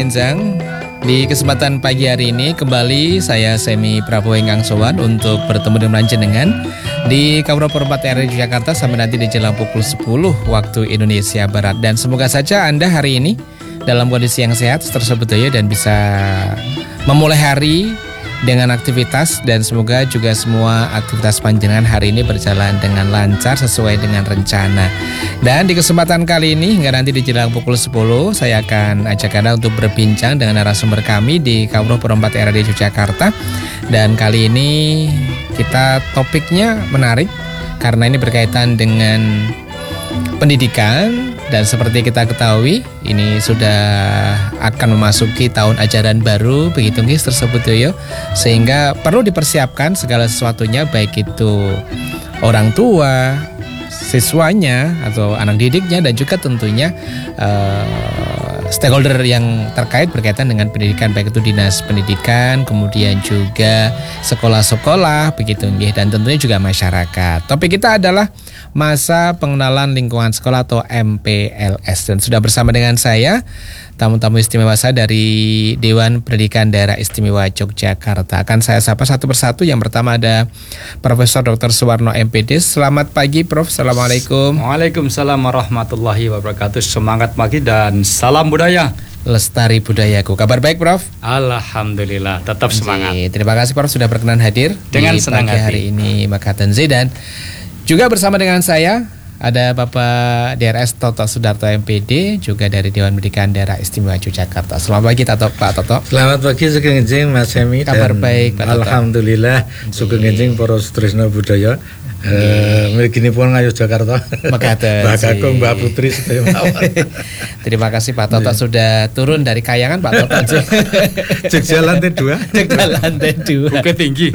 Enjang. Di kesempatan pagi hari ini kembali saya Semi Prabowo Enggang Sowan untuk bertemu dengan jenengan di Kabupaten 4 RRI Jakarta sampai nanti di jelang pukul 10 waktu Indonesia Barat. Dan semoga saja Anda hari ini dalam kondisi yang sehat tersebut ya, dan bisa memulai hari dengan aktivitas, dan semoga juga semua aktivitas panjenengan hari ini berjalan dengan lancar sesuai dengan rencana. Dan di kesempatan kali ini hingga nanti di jelang pukul 10 saya akan ajak Anda untuk berbincang dengan narasumber kami di Kabupaten 4 RRI Jakarta. Dan kali ini kita topiknya menarik karena ini berkaitan dengan pendidikan. Dan seperti kita ketahui, ini sudah akan memasuki tahun ajaran baru, begitu guys tersebut yo. Sehingga perlu dipersiapkan segala sesuatunya, baik itu orang tua, siswanya atau anak didiknya, dan juga tentunya stakeholder yang terkait berkaitan dengan pendidikan, baik itu dinas pendidikan, kemudian juga sekolah-sekolah, begitu nggih, dan tentunya juga masyarakat. Topik kita adalah masa pengenalan lingkungan sekolah atau MPLS, dan sudah bersama dengan saya tamu-tamu istimewa saya dari Dewan Pendidikan Daerah Istimewa Yogyakarta. Akan saya sapa satu persatu. Yang pertama ada Profesor Dr. Suwarno MPD. Selamat pagi Prof. Assalamualaikum. Waalaikumsalam warahmatullahi wabarakatuh. Semangat pagi dan salam budaya. Lestari budayaku. Kabar baik Prof? Alhamdulillah, tetap semangat. Terima kasih Prof sudah berkenan hadir dengan di senang pagi hati hari ini Makatan Z. Dan juga bersama dengan saya ada Bapak DRS Toto Sudarto MPD, juga dari Dewan Pendidikan Daerah Istimewa Yogyakarta. Selamat pagi Pak Toto. Selamat pagi Sugeng Enjing Mas Semi. Kabar baik Pak Toto. Alhamdulillah Sugeng Enjing para Sutrisna Budaya. Mriki pun ngayu Jakarta. Makaten. Mbak Kakung, Mbak Putri sedaya mawon. Terima kasih Pak Toto sudah turun dari Kayangan Pak Toto. Jogja lantai 2. Jogja lantai 2. Bukit Tinggi.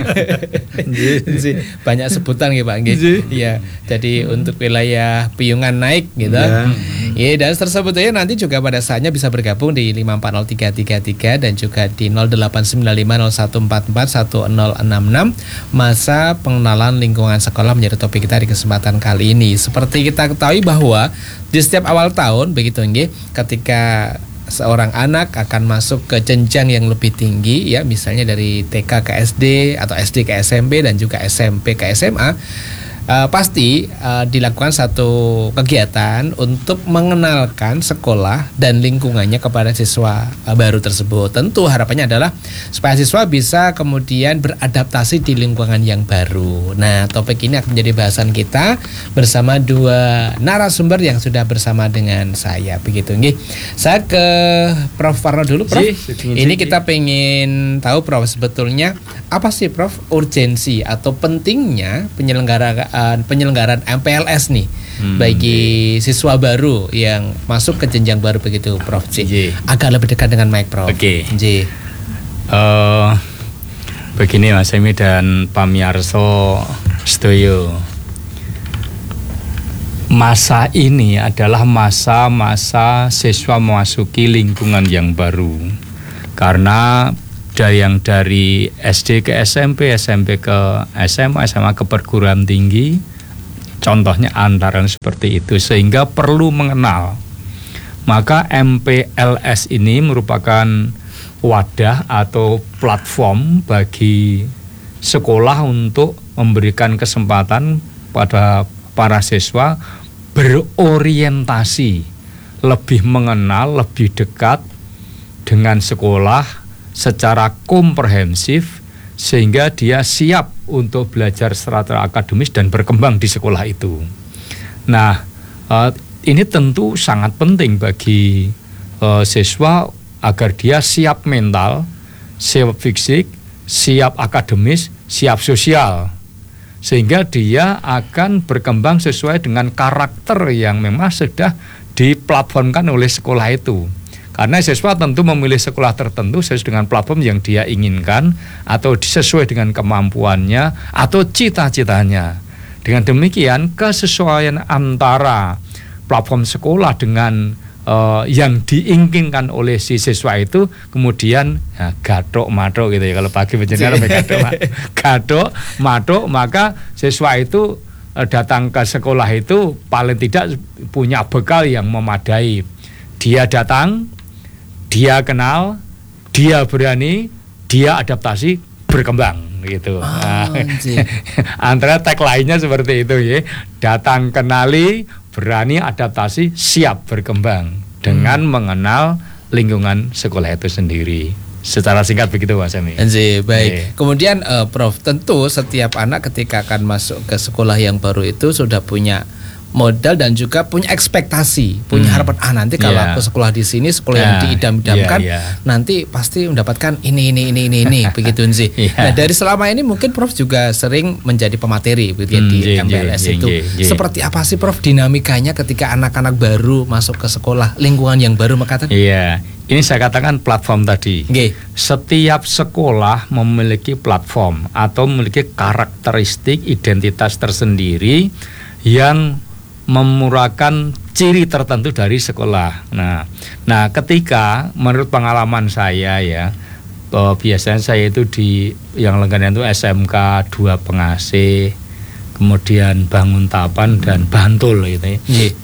Banyak sebutan nggih Pak nggih. Iya. Jadi untuk wilayah Piyungan naik gitu. Iya, dan tersebut ya nanti juga pada saatnya bisa bergabung di 5403333 dan juga di 089501441066. Masa pengenalan lingkungan sekolah menjadi topik kita di kesempatan kali ini. Seperti kita ketahui bahwa di setiap awal tahun begitu nggih, ketika seorang anak akan masuk ke jenjang yang lebih tinggi ya, misalnya dari TK ke SD atau SD ke SMP dan juga SMP ke SMA, pasti dilakukan satu kegiatan untuk mengenalkan sekolah dan lingkungannya kepada siswa baru tersebut. Tentu harapannya adalah supaya siswa bisa kemudian beradaptasi di lingkungan yang baru. Nah, topik ini akan menjadi bahasan kita bersama dua narasumber yang sudah bersama dengan saya. Begitu nggih. Saya ke Prof Warno dulu, Prof. Ini kita pengen tahu Prof, sebetulnya apa sih Prof urgensi atau pentingnya penyelenggaraan MPLS nih bagi siswa baru yang masuk ke jenjang baru begitu Prof. Agak lebih dekat dengan mic Prof. Oke. Begini Mas Semi dan Pamiarso Sedoyo. Masa ini adalah masa-masa siswa memasuki lingkungan yang baru. Karena dari SD ke SMP, SMP ke SMA, SMA ke perguruan tinggi, contohnya antara seperti itu, sehingga perlu mengenal. Maka MPLS ini merupakan wadah atau platform bagi sekolah untuk memberikan kesempatan pada para siswa berorientasi, lebih mengenal, lebih dekat dengan sekolah secara komprehensif, sehingga dia siap untuk belajar secara akademis dan berkembang di sekolah itu. Nah, ini tentu sangat penting bagi siswa agar dia siap mental, siap fisik, siap akademis, siap sosial, sehingga dia akan berkembang sesuai dengan karakter yang memang sudah diplatformkan oleh sekolah itu. Karena siswa tentu memilih sekolah tertentu sesuai dengan platform yang dia inginkan atau sesuai dengan kemampuannya atau cita-citanya. Dengan demikian kesesuaian antara platform sekolah dengan yang diinginkan oleh si siswa itu kemudian gadok matok gitu ya, kalau pagi penjenengan gadok matok, maka siswa itu datang ke sekolah itu paling tidak punya bekal yang memadai. Dia datang, dia kenal, dia berani, dia adaptasi, berkembang gitu. Antara tag lainnya seperti itu ya. Datang, kenali, berani, adaptasi, siap berkembang dengan mengenal lingkungan sekolah itu sendiri. Secara singkat begitu Mas Semi. Baik. Kemudian Prof, tentu setiap anak ketika akan masuk ke sekolah yang baru itu sudah punya modal dan juga punya ekspektasi, punya harapan nanti kalau aku sekolah di sini, sekolah yang diidam-idamkan, nanti pasti mendapatkan ini begitu sih. Nah, dari selama ini mungkin Prof juga sering menjadi pemateri begitu di MPLS itu. Seperti apa sih Prof dinamikanya ketika anak-anak baru masuk ke sekolah, lingkungan yang baru mengatakan? Iya. Ini saya katakan platform tadi. Setiap sekolah memiliki platform atau memiliki karakteristik identitas tersendiri yang memurahkan ciri tertentu dari sekolah. Nah, ketika menurut pengalaman saya ya, biasanya saya itu di yang langganan itu SMK 2 Pengasih, kemudian Banguntapan dan Bantul gitu ya.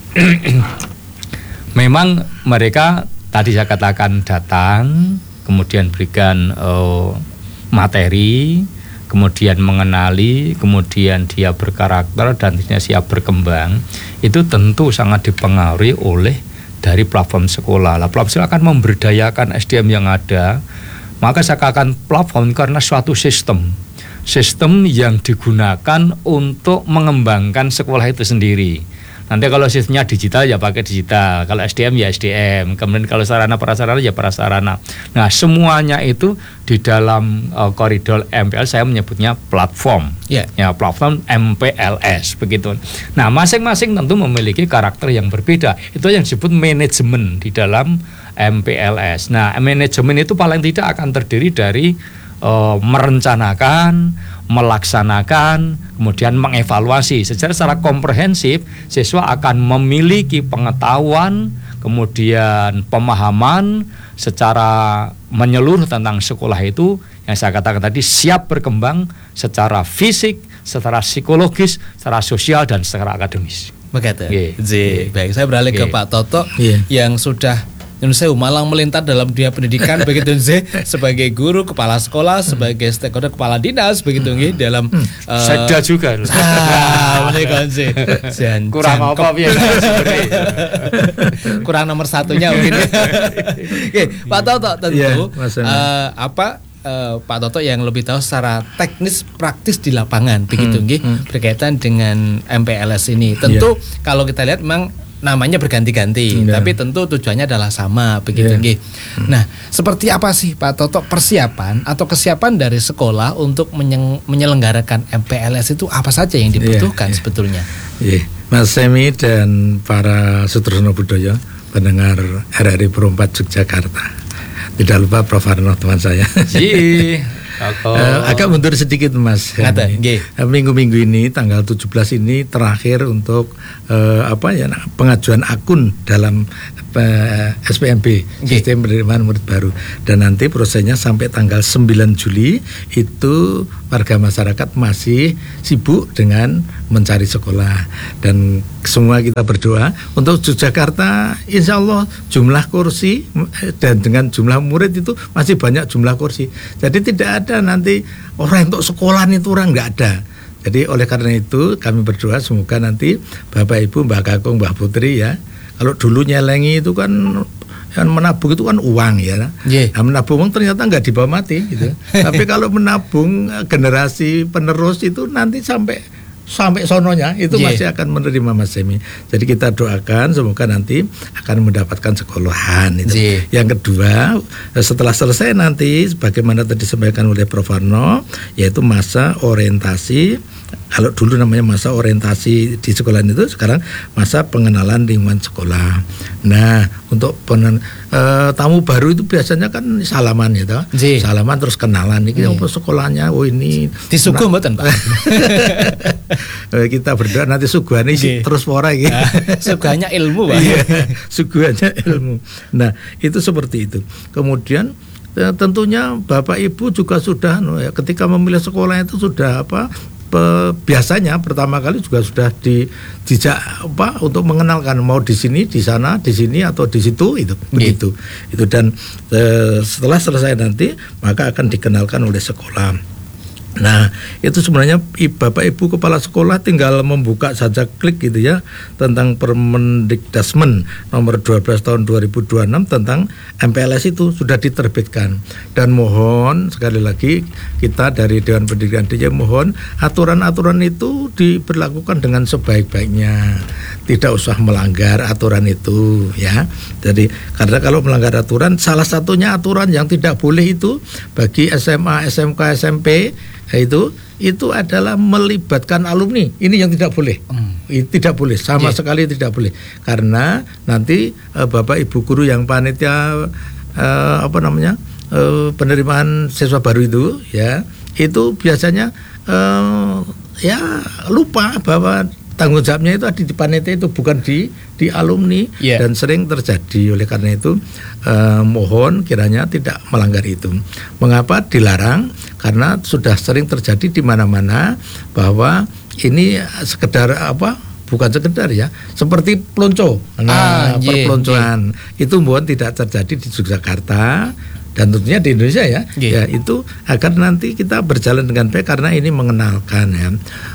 Memang mereka tadi saya katakan datang, kemudian berikan materi, kemudian mengenali, kemudian dia berkarakter dan siap berkembang, itu tentu sangat dipengaruhi oleh dari platform sekolah. Platform sekolah akan memberdayakan SDM yang ada. Maka saya katakan platform karena suatu sistem yang digunakan untuk mengembangkan sekolah itu sendiri. Nanti kalau sistemnya digital ya pakai digital, kalau SDM ya SDM, kemudian kalau sarana prasarana ya prasarana. Nah, semuanya itu di dalam koridor MPL saya menyebutnya platform. Ya, platform MPLS begitu. Nah, masing-masing tentu memiliki karakter yang berbeda. Itu yang disebut manajemen di dalam MPLS. Nah, manajemen itu paling tidak akan terdiri dari merencanakan, melaksanakan, kemudian mengevaluasi. Secara komprehensif, siswa akan memiliki pengetahuan, kemudian pemahaman secara menyeluruh tentang sekolah itu yang saya katakan tadi, siap berkembang secara fisik, secara psikologis, secara sosial dan secara akademis. Begitu. Baik, saya beralih ke Pak Toto yang sudah Indonesia malang melintar dalam dunia pendidikan begitu sih, sebagai guru, kepala sekolah, sebagai stakeholder, kepala dinas begitu nggih dalam Seda juga. Kurang apa ya? Kurang nomor satunya mungkin. Pak Toto tentu Pak Toto yang lebih tahu secara teknis praktis di lapangan begitu nggih berkaitan dengan MPLS ini. Tentu kalau kita lihat memang namanya berganti-ganti, tapi tentu tujuannya adalah sama begitu nggih. Nah, seperti apa sih Pak Toto persiapan atau kesiapan dari sekolah untuk menyelenggarakan MPLS itu, apa saja yang dibutuhkan sebetulnya? Mas Semi dan para Sutrisno Budoyo, pendengar RRI Pro 4 Yogyakarta. Tidak lupa Prof Arno teman saya. Agak mundur sedikit Mas. Minggu-minggu ini tanggal 17 ini terakhir untuk pengajuan akun dalam SPMB, sistem penerimaan murid baru, dan nanti prosesnya sampai tanggal 9 Juli itu warga masyarakat masih sibuk dengan mencari sekolah, dan semua kita berdoa untuk Yogyakarta, insya Allah jumlah kursi dan dengan jumlah murid itu masih banyak jumlah kursi, jadi tidak ada nanti orang untuk sekolah itu orang nggak ada. Jadi oleh karena itu kami berdoa semoga nanti Bapak Ibu, Mbak Kakung, Mbak Putri ya, kalau dulu nyelengi itu kan menabung itu kan uang ya. Nah, menabung uang ternyata nggak dibawa mati gitu. Tapi kalau menabung generasi penerus itu nanti sampai sononya itu masih akan menerima Mas Semi. Jadi kita doakan semoga nanti akan mendapatkan sekolahan itu. Yang kedua, setelah selesai nanti sebagaimana tadi disampaikan oleh Prof Arno, yaitu masa orientasi. Kalau dulu namanya masa orientasi di sekolah itu, sekarang masa pengenalan lingkungan sekolah. Nah, untuk tamu baru itu biasanya kan salaman ya toh. Salaman terus kenalan iki apa sekolahnya, oh ini disuguh mboten Pak. Kita berdoa nanti suguhane terus ora iki. Suguhannya ilmu Pak. Suguhannya ilmu. Nah, itu seperti itu. Kemudian tentunya Bapak Ibu juga sudah ketika memilih sekolah itu sudah biasanya pertama kali juga sudah dijak untuk mengenalkan mau di sini, di sana, di sini atau di situ itu begitu. Itu dan setelah selesai nanti maka akan dikenalkan oleh sekolah. Nah, itu sebenarnya Bapak Ibu kepala sekolah tinggal membuka saja, klik gitu ya, tentang Permendikdasmen nomor 12 tahun 2026 tentang MPLS itu sudah diterbitkan. Dan mohon sekali lagi kita dari Dewan Pendidikan DIY mohon aturan-aturan itu diberlakukan dengan sebaik-baiknya. Tidak usah melanggar aturan itu ya. Jadi karena kalau melanggar aturan, salah satunya aturan yang tidak boleh itu bagi SMA, SMK, SMP itu adalah melibatkan alumni. Ini yang tidak boleh. Tidak boleh, sama sekali tidak boleh. Karena nanti Bapak Ibu guru yang panitia penerimaan siswa baru itu ya, itu biasanya lupa bahwa tanggung jawabnya itu ada di panitia itu, bukan di alumni, dan sering terjadi. Oleh karena itu mohon kiranya tidak melanggar itu. Mengapa dilarang? Karena sudah sering terjadi di mana-mana bahwa ini sekedar bukan sekedar ya, seperti pelonco. Perpeloncoan itu mohon tidak terjadi di Yogyakarta dan tentunya di Indonesia ya. Ya itu agar nanti kita berjalan dengan baik, karena ini mengenalkan ya.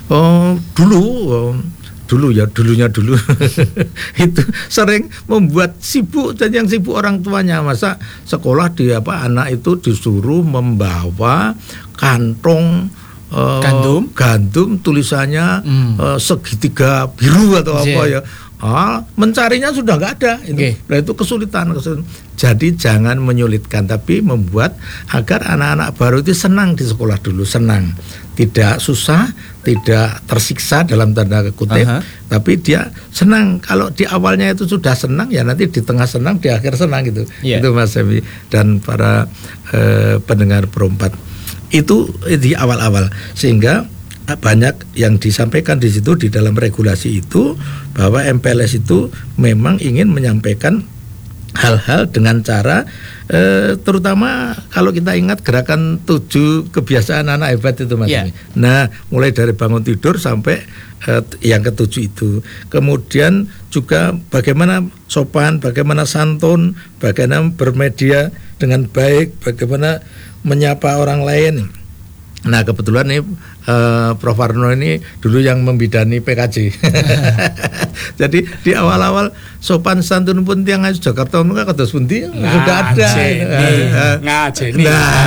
Dulunya dulu itu sering membuat sibuk, dan yang sibuk orang tuanya. Masa sekolah anak itu disuruh membawa kantong gandum tulisannya segitiga biru atau apa ya. Mencarinya sudah nggak ada itu. Nah, itu kesulitan. Jadi jangan menyulitkan, tapi membuat agar anak-anak baru itu senang di sekolah dulu, senang, tidak susah, tidak tersiksa dalam tanda kutip, tapi dia senang. Kalau di awalnya itu sudah senang, ya nanti di tengah senang, di akhir senang gitu. Itu Mas Semi dan para pendengar Pro4 itu di awal-awal, sehingga banyak yang disampaikan di situ di dalam regulasi itu, bahwa MPLS itu memang ingin menyampaikan hal-hal dengan cara terutama kalau kita ingat gerakan 7 kebiasaan anak hebat itu Mas. Nah, mulai dari bangun tidur sampai yang ke-7 itu. Kemudian juga bagaimana sopan, bagaimana santun, bagaimana bermedia dengan baik, bagaimana menyapa orang lain. Nah, kebetulan nih Prof. Warno ini dulu yang membidani PKJ. Jadi di awal-awal sopan santun pun tiang ayu Jakarta enggak kados pundi sudah ada. Ngajeni.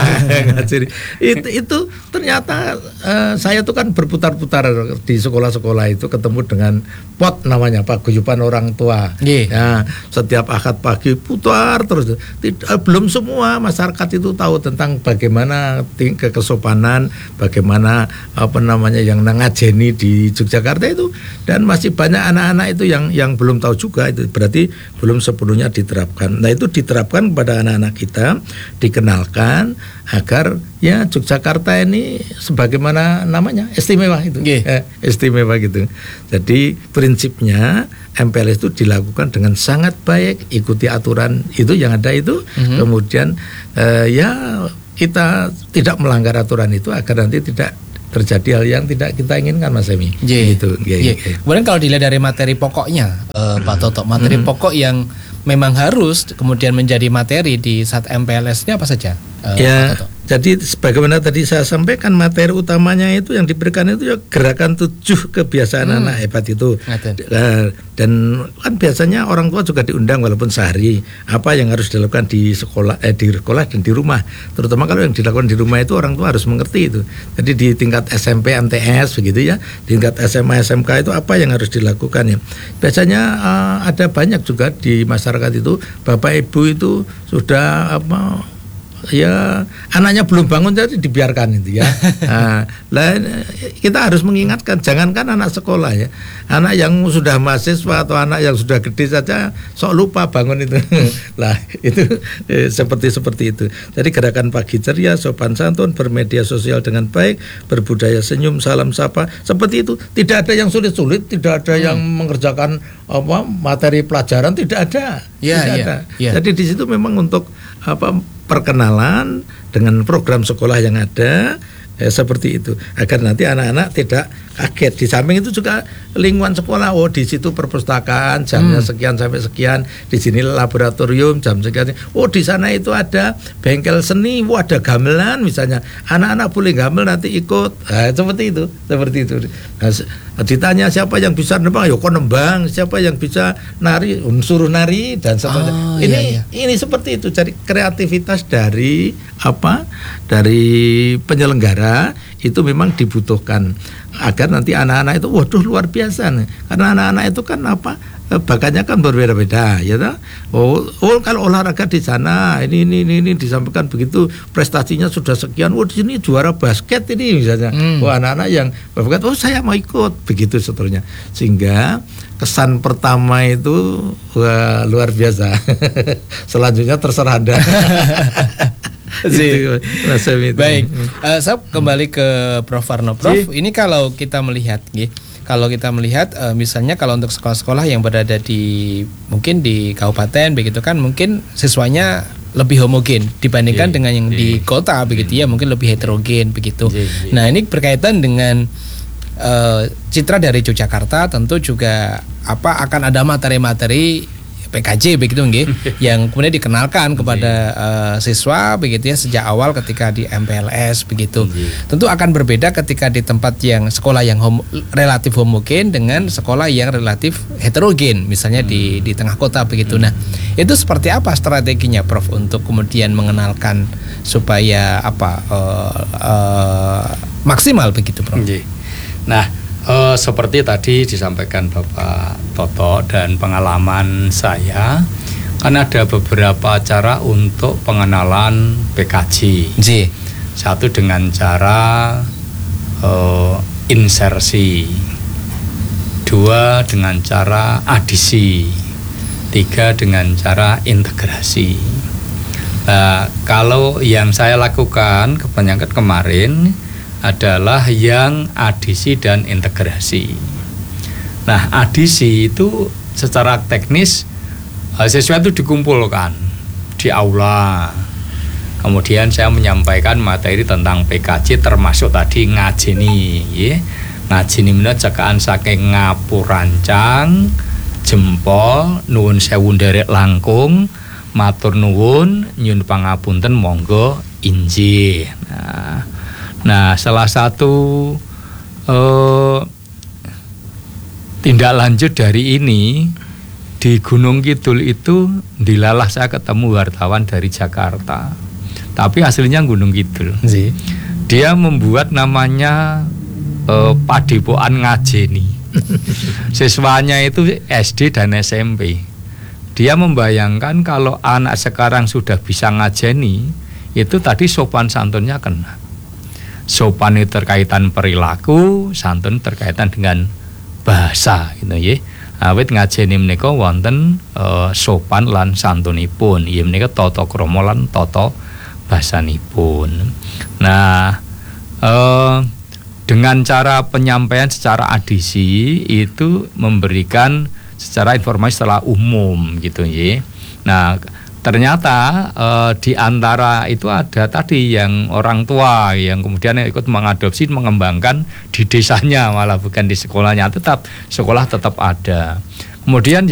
Itu ternyata saya tuh kan berputar-putar di sekolah-sekolah itu, ketemu dengan POT namanya, Paguyuban Orang Tua. Nah, setiap Ahad pagi putar terus. Belum semua masyarakat itu tahu tentang bagaimana kesopanan, bagaimana yang ngajeni di Yogyakarta itu, dan masih banyak anak-anak itu yang belum tahu juga. Itu berarti belum sepenuhnya diterapkan. Nah, itu diterapkan kepada anak-anak kita, dikenalkan agar ya Yogyakarta ini sebagaimana namanya istimewa itu. Istimewa gitu. Jadi prinsipnya MPLS itu dilakukan dengan sangat baik, ikuti aturan itu yang ada itu. Kemudian kita tidak melanggar aturan itu agar nanti tidak terjadi hal yang tidak kita inginkan, Mas Emi. Gitu. Kemudian kalau dilihat dari materi pokoknya, Pak Toto, materi pokok yang memang harus kemudian menjadi materi di saat MPLS ini apa saja? Pak Toto? Jadi sebagaimana tadi saya sampaikan, materi utamanya itu yang diberikan itu ya gerakan 7 kebiasaan anak hebat itu. Dan kan biasanya orang tua juga diundang walaupun sehari, apa yang harus dilakukan di sekolah dan di rumah. Terutama kalau yang dilakukan di rumah itu orang tua harus mengerti itu. Jadi di tingkat SMP MTS begitu ya, di tingkat SMA SMK itu apa yang harus dilakukan ya. Biasanya ada banyak juga di masyarakat itu Bapak Ibu itu sudah anaknya belum bangun jadi dibiarkan itu ya. Kita harus mengingatkan, jangankan anak sekolah ya, anak yang sudah mahasiswa atau anak yang sudah gede saja sok lupa bangun itu. Itu seperti itu. Jadi gerakan pagi ceria, sopan santun, bermedia sosial dengan baik, berbudaya senyum, salam sapa, seperti itu. Tidak ada yang sulit-sulit, tidak ada yang mengerjakan materi pelajaran, tidak ada. Jadi di situ memang untuk perkenalan dengan program sekolah yang ada, seperti itu agar nanti anak-anak tidak kaget. Di samping itu juga lingkungan sekolah, oh di situ perpustakaan jamnya sekian sampai sekian, di sini laboratorium jam sekian, oh di sana itu ada bengkel seni, ada gamelan misalnya, anak-anak boleh gamel nanti ikut. Seperti itu. Nah, ditanya siapa yang bisa nembang, ya kok nembang, siapa yang bisa nari, suruh nari dan sebagainya. Ini seperti itu, cari kreativitas dari penyelenggara itu memang dibutuhkan agar nanti anak-anak itu waduh luar biasa nih. Karena anak-anak itu kan bakatnya kan berbeda-beda ya toh. Oh kalau olahraga di sana ini disampaikan begitu, prestasinya sudah sekian, di sini juara basket ini misalnya. Anak-anak yang berbakat, saya mau ikut, begitu seterusnya. Sehingga kesan pertama itu luar biasa. Selanjutnya terserah Anda. Baik, saya kembali ke Prof. Warno. Prof, ini kalau kita melihat, misalnya kalau untuk sekolah-sekolah yang berada mungkin di kabupaten begitu kan, mungkin siswanya lebih homogen dibandingkan dengan yang di kota begitu ya, mungkin lebih heterogen begitu. Nah, ini berkaitan dengan citra dari Yogyakarta, tentu juga akan ada materi-materi PKJ begitu nggih, yang kemudian dikenalkan kepada siswa begitu ya sejak awal ketika di MPLS begitu. Tentu akan berbeda ketika di tempat yang sekolah yang relatif homogen dengan sekolah yang relatif heterogen, misalnya di tengah kota begitu. Nah, itu seperti apa strateginya Prof untuk kemudian mengenalkan supaya maksimal begitu Prof? Nah, seperti tadi disampaikan Bapak Toto dan pengalaman saya, kan ada beberapa cara untuk pengenalan PKJ. Satu dengan cara insersi, dua dengan cara adisi, tiga dengan cara integrasi. Nah, kalau yang saya lakukan kebanyakan kemarin adalah yang adisi dan integrasi. Nah, adisi itu secara teknis siswa itu dikumpulkan di aula. Kemudian saya menyampaikan materi tentang PKJ termasuk tadi ngajeni, ngajeni menurut cekaan saking ngapurancang, jempol, nuwun sewu nderek langkung, matur nuwun, nyun pangapunten monggo injih. Nah, salah satu tindak lanjut dari ini di Gunung Kidul itu dilalah saya ketemu wartawan dari Jakarta, tapi aslinya Gunung Kidul. Dia membuat namanya Padepokan Ngajeni. Siswanya itu SD dan SMP. Dia membayangkan kalau anak sekarang sudah bisa ngajeni, itu tadi sopan santunnya kena. Sopan itu terkaitan perilaku, santun terkaitan dengan bahasa gitu ya. Awit ngajeni menika wonten sopan lan santunipun. Ya menika tata krama lan tata basanipun. Nah, dengan cara penyampaian secara adisi itu memberikan secara informasi secara umum gitu ya. Nah, ternyata di antara itu ada tadi yang orang tua yang kemudian ikut mengadopsi, mengembangkan di desanya, malah bukan di sekolahnya, sekolah tetap ada. Kemudian